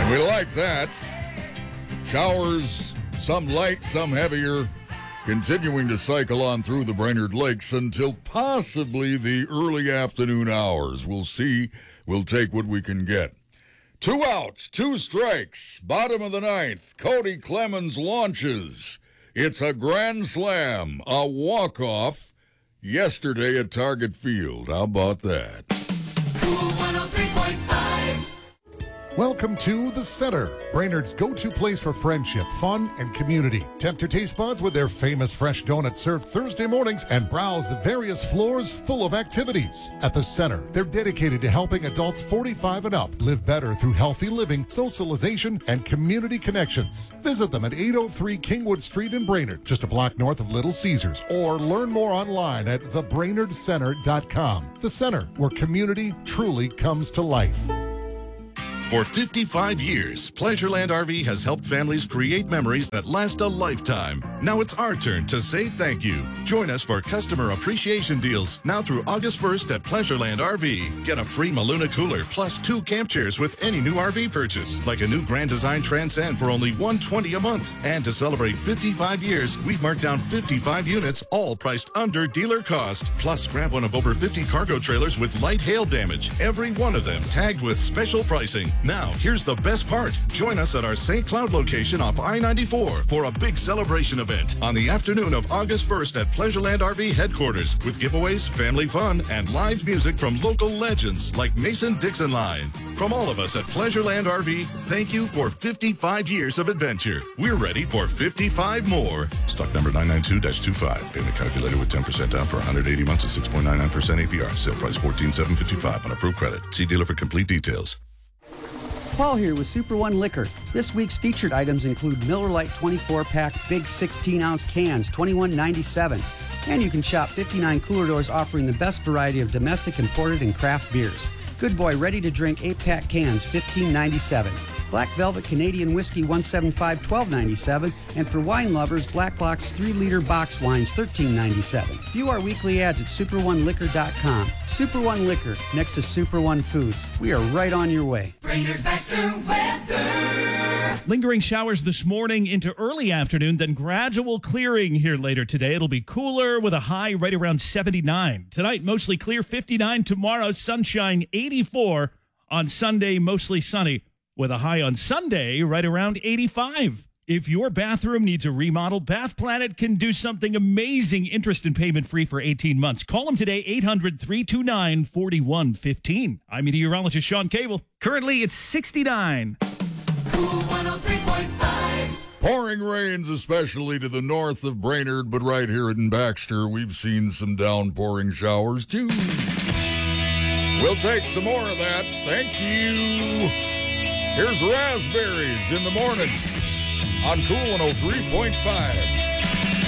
We like that. Showers, some light, some heavier, continuing to cycle on through the Brainerd Lakes until possibly the early afternoon hours. We'll see. We'll take what we can get. 2 outs, 2 strikes, bottom of the ninth. Cody Clemens launches. It's a grand slam, a walk-off yesterday at Target Field. How about that? Cool 103.5. Welcome to The Center, Brainerd's go-to place for friendship, fun, and community. Tempt your taste buds with their famous fresh donuts served Thursday mornings and browse the various floors full of activities. At The Center, they're dedicated to helping adults 45 and up live better through healthy living, socialization, and community connections. Visit them at 803 Kingwood Street in Brainerd, just a block north of Little Caesars, or learn more online at thebrainerdcenter.com. The Center, where community truly comes to life. For 55 years, Pleasureland RV has helped families create memories that last a lifetime. Now it's our turn to say thank you. Join us for customer appreciation deals now through August 1st at Pleasureland RV. Get a free Maluna cooler plus 2 camp chairs with any new RV purchase, like a new Grand Design Transcend for only $120 a month. And to celebrate 55 years, we've marked down 55 units, all priced under dealer cost. Plus, grab one of over 50 cargo trailers with light hail damage, every one of them tagged with special pricing. Now, here's the best part. Join us at our St. Cloud location off I-94 for a big celebration event on the afternoon of August 1st at Pleasureland RV headquarters with giveaways, family fun, and live music from local legends like Mason-Dixon Line. From all of us at Pleasureland RV, thank you for 55 years of adventure. We're ready for 55 more. Stock number 992-25. Payment calculated with 10% down for 180 months at 6.99% APR. Sale price $14,755 on approved credit. See dealer for complete details. Paul here with Super One Liquor. This week's featured items include Miller Lite 24-pack big 16-ounce cans, $21.97. And you can shop 59 cooler doors offering the best variety of domestic, imported, and craft beers. Good Boy ready-to-drink 8-pack cans, $15.97. Black Velvet Canadian Whiskey 175, $12.97. And for wine lovers, Black Box 3-liter box wines, $13.97. View our weekly ads at superoneliquor.com. Super One Liquor, next to Super One Foods. We are right on your way. Brainerd Baxter weather. Lingering showers this morning into early afternoon, then gradual clearing here later today. It'll be cooler with a high right around 79. Tonight, mostly clear, 59. Tomorrow, sunshine, 84. On Sunday, mostly sunny, with a high on Sunday right around 85. If your bathroom needs a remodel, Bath Planet can do something amazing. Interest and payment free for 18 months. Call them today, 800-329-4115. I'm meteorologist Sean Cable. Currently, it's 69. Cool 103.5. Pouring rains, especially to the north of Brainerd, but right here in Baxter, we've seen some downpouring showers, too. We'll take some more of that. Thank you. Here's Raspberries in the morning on Cool 103.5.